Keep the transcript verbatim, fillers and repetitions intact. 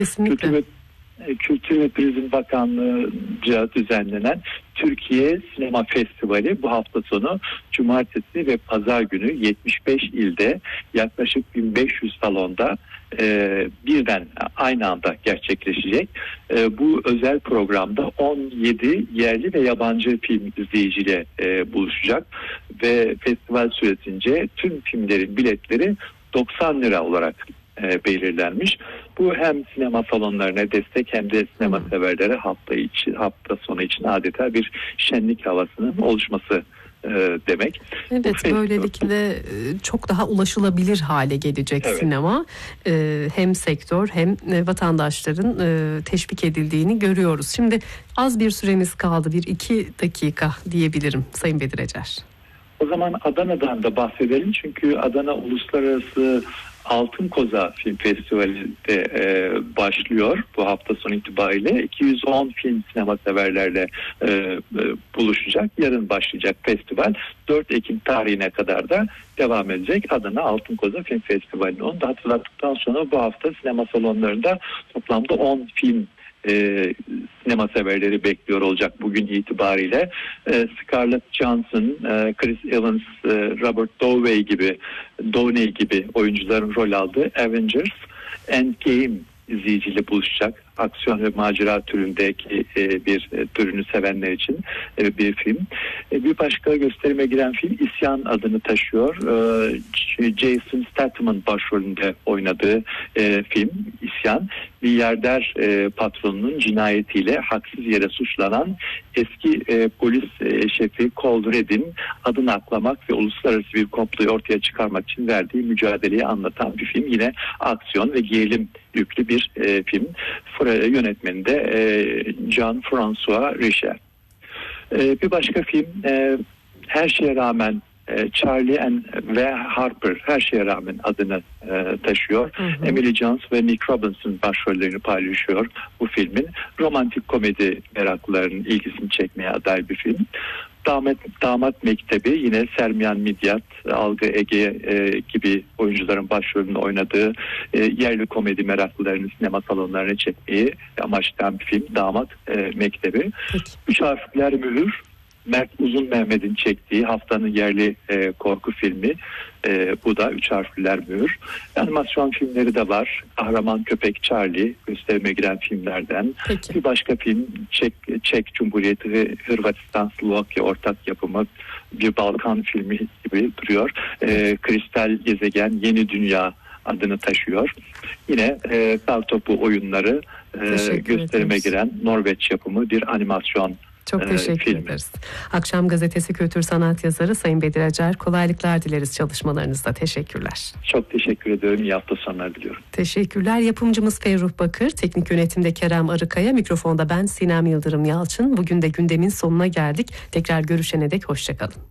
Kesinlikle. Kültür ve, Kültür ve Turizm Bakanlığı'nca düzenlenen Türkiye Sinema Festivali bu hafta sonu Cumartesi ve Pazar günü yetmiş beş ilde yaklaşık bin beş yüz salonda e, birden aynı anda gerçekleşecek. E, bu özel programda on yedi yerli ve yabancı film izleyiciyle e, buluşacak ve festival süresince tüm filmlerin biletleri doksan lira olarak e, belirlenmiş. Bu hem sinema salonlarına destek hem de sinema hmm. severlere hafta içi hafta sonu için adeta bir şenlik havasının oluşması e, demek. Evet, bu böylelikle çok daha ulaşılabilir hale gelecek evet. sinema. E, hem sektör hem vatandaşların e, teşvik edildiğini görüyoruz. Şimdi az bir süremiz kaldı. Bir iki dakika diyebilirim Sayın Bedir Ecer. O zaman Adana'dan da bahsedelim. Çünkü Adana Uluslararası Altın Koza Film Festivali de e, başlıyor bu hafta sonu itibariyle. iki yüz on film sinema severlerle e, e, buluşacak. Yarın başlayacak festival. dört Ekim tarihine kadar da devam edecek Adana Altın Koza Film Festivali. Onu da hatırlattıktan sonra bu hafta sinema salonlarında toplamda on film E, sinema severleri bekliyor olacak bugün itibariyle. E, Scarlett Johansson, e, Chris Evans, e, Robert Downey gibi Downey gibi oyuncuların rol aldığı Avengers Endgame izleyiciyle buluşacak. Aksiyon ve macera türündeki e, bir e, türünü sevenler için e, bir film. E, bir başka gösterime giren film İsyan adını taşıyor. E, Jason Statham'ın başrolünde oynadığı e, film İsyan. Milyarder e, patronunun cinayetiyle haksız yere suçlanan eski e, polis e, şefi Cole Redd'in adını aklamak ve uluslararası bir komployu ortaya çıkarmak için verdiği mücadeleyi anlatan bir film. Yine aksiyon ve gerilim yüklü bir e, film. Yönetmeni de e, Jean-François Richet. E, bir başka film e, Her Şeye Rağmen e, Charlie and ve Harper Her Şeye Rağmen adını e, taşıyor. Hı hı. Emily Jones ve Nick Robinson başrollerini paylaşıyor bu filmin. Romantik komedi meraklılarının ilgisini çekmeye aday bir film. Damat, Damat Mektebi yine Sermiyan Midyat, Algı Ege e, gibi oyuncuların başrolünü oynadığı e, yerli komedi meraklılarını sinema salonlarına çekmeyi amaçlayan bir film Damat e, Mektebi. Peki. Üç Harfler Mühür, Mert Uzun Mehmet'in çektiği haftanın yerli e, korku filmi. E, bu da Üç Harfliler Mühür. Animasyon filmleri de var. Kahraman Köpek Charlie gösterime giren filmlerden. Peki. Bir başka film Çek, Çek Cumhuriyeti ve Hırvatistan Slovakya ortak yapımı bir Balkan filmi gibi duruyor. E, Kristal Gezegen Yeni Dünya adını taşıyor. Yine e, Kartopu oyunları e, gösterime ederiz. Giren Norveç yapımı bir animasyon Çok teşekkür film. ederiz. Akşam Gazetesi kültür sanat yazarı Sayın Bedir Ecer, kolaylıklar dileriz çalışmalarınızda. Teşekkürler. Çok teşekkür ediyorum. İyi hafta sonları diliyorum. Teşekkürler. Yapımcımız Ferruh Bakır, teknik yönetimde Kerem Arıkaya, mikrofonda ben Sinem Yıldırım Yalçın. Bugün de gündemin sonuna geldik. Tekrar görüşene dek hoşçakalın.